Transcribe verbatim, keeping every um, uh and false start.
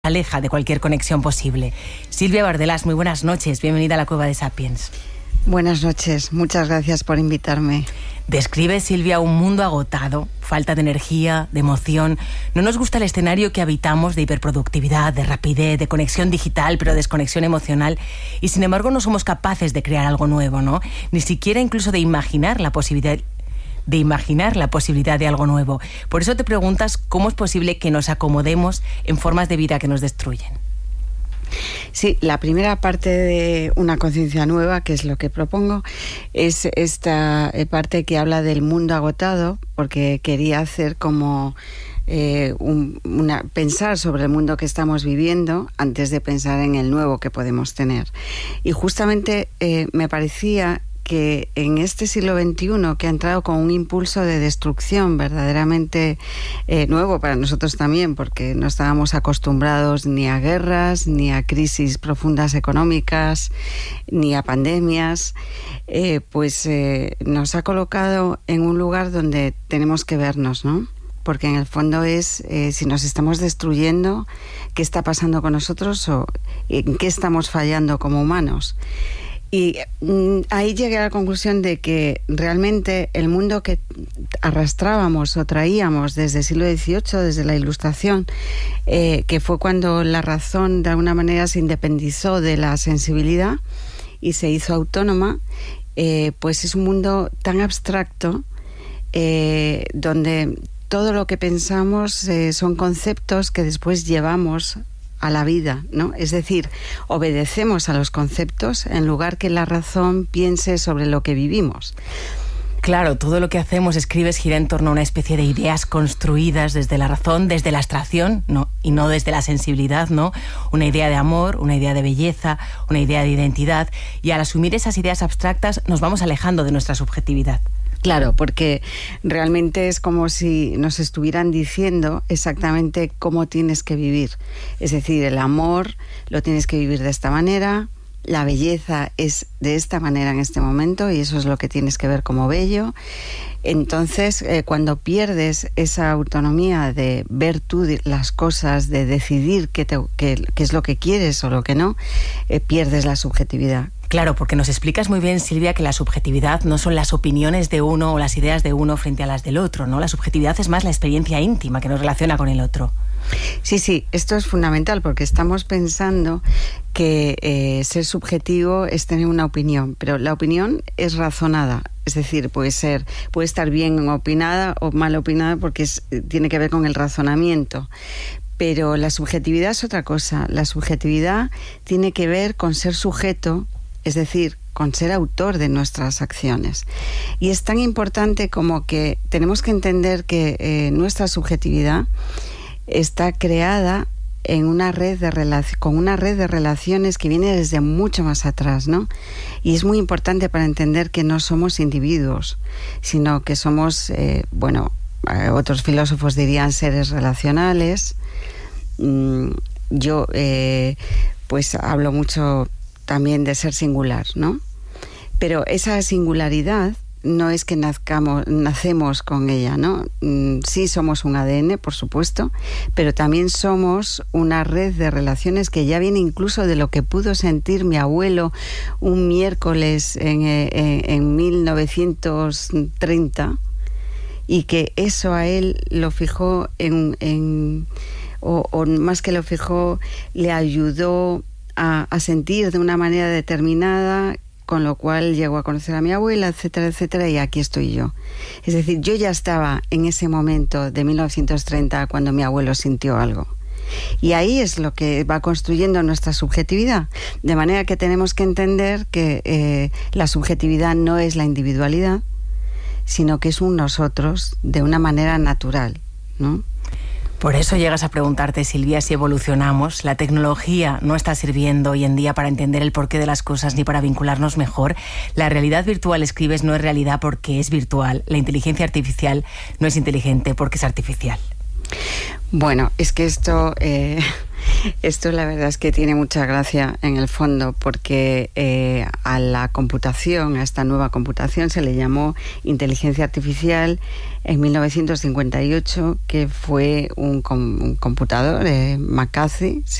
aleja de cualquier conexión posible. Silvia Bardelás, muy buenas noches, bienvenida a la Cueva de Sapiens. Buenas noches, muchas gracias por invitarme. Describe, Silvia, un mundo agotado, falta de energía, de emoción. No nos gusta el escenario que habitamos de hiperproductividad, de rapidez, de conexión digital, pero desconexión emocional. Y sin embargo no somos capaces de crear algo nuevo, ¿no? Ni siquiera incluso de imaginar la posibilidad de imaginar la posibilidad de algo nuevo. Por eso te preguntas cómo es posible que nos acomodemos en formas de vida que nos destruyen. Sí, la primera parte de una conciencia nueva, que es lo que propongo, es esta parte que habla del mundo agotado, porque quería hacer como eh, un, una, pensar sobre el mundo que estamos viviendo antes de pensar en el nuevo que podemos tener. Y justamente eh, me parecía que en este siglo veintiuno, que ha entrado con un impulso de destrucción verdaderamente eh, nuevo para nosotros también, porque no estábamos acostumbrados ni a guerras, ni a crisis profundas económicas, ni a pandemias, eh, pues eh, nos ha colocado en un lugar donde tenemos que vernos, ¿no? Porque en el fondo es eh, si nos estamos destruyendo, qué está pasando con nosotros o en qué estamos fallando como humanos. Y mm, ahí llegué a la conclusión de que realmente el mundo que arrastrábamos o traíamos desde el siglo dieciocho, desde la Ilustración, eh, que fue cuando la razón de alguna manera se independizó de la sensibilidad y se hizo autónoma, eh, pues es un mundo tan abstracto eh, donde todo lo que pensamos eh, son conceptos que después llevamos a la vida, ¿no? Es decir, obedecemos a los conceptos en lugar que la razón piense sobre lo que vivimos. Claro, todo lo que hacemos, escribes, gira en torno a una especie de ideas construidas desde la razón, desde la abstracción, ¿no? Y no desde la sensibilidad, ¿no? Una idea de amor, una idea de belleza, una idea de identidad. Y al asumir esas ideas abstractas nos vamos alejando de nuestra subjetividad. Claro, porque realmente es como si nos estuvieran diciendo exactamente cómo tienes que vivir. Es decir, el amor lo tienes que vivir de esta manera, la belleza es de esta manera en este momento y eso es lo que tienes que ver como bello. Entonces, eh, cuando pierdes esa autonomía de ver tú las cosas, de decidir qué, te, qué, qué es lo que quieres o lo que no, eh, pierdes la subjetividad. Claro, porque nos explicas muy bien, Silvia, que la subjetividad no son las opiniones de uno o las ideas de uno frente a las del otro, ¿no? La subjetividad es más la experiencia íntima que nos relaciona con el otro. Sí, sí, esto es fundamental porque estamos pensando que eh, ser subjetivo es tener una opinión, pero la opinión es razonada, es decir, puede ser, puede estar bien opinada o mal opinada porque es, tiene que ver con el razonamiento. Pero la subjetividad es otra cosa. La subjetividad tiene que ver con ser sujeto, es decir, con ser autor de nuestras acciones. Y es tan importante como que tenemos que entender que eh, nuestra subjetividad está creada en una red de relac- con una red de relaciones que viene desde mucho más atrás, ¿no? Y es muy importante para entender que no somos individuos, sino que somos, eh, bueno, eh, otros filósofos dirían seres relacionales. Mm, yo, eh, pues, hablo mucho también de ser singular, ¿no? Pero esa singularidad no es que nazcamos, nacemos con ella, ¿no? Sí somos un A D N, por supuesto, pero también somos una red de relaciones que ya viene incluso de lo que pudo sentir mi abuelo un miércoles en, en, en mil novecientos treinta y que eso a él lo fijó en... en o, o más que lo fijó, le ayudó a, a sentir de una manera determinada, con lo cual llegó a conocer a mi abuela, etcétera, etcétera, y aquí estoy yo. Es decir, yo ya estaba en ese momento de mil novecientos treinta cuando mi abuelo sintió algo. Y ahí es lo que va construyendo nuestra subjetividad. De manera que tenemos que entender que eh, la subjetividad no es la individualidad, sino que es un nosotros de una manera natural, ¿no? Por eso llegas a preguntarte, Silvia, si evolucionamos. La tecnología no está sirviendo hoy en día para entender el porqué de las cosas ni para vincularnos mejor. La realidad virtual, escribes, no es realidad porque es virtual. La inteligencia artificial no es inteligente porque es artificial. Bueno, es que esto... Eh... Esto la verdad es que tiene mucha gracia en el fondo, porque eh, a la computación, a esta nueva computación, se le llamó inteligencia artificial en mil novecientos cincuenta y ocho, que fue un, un computador, eh, McAfee,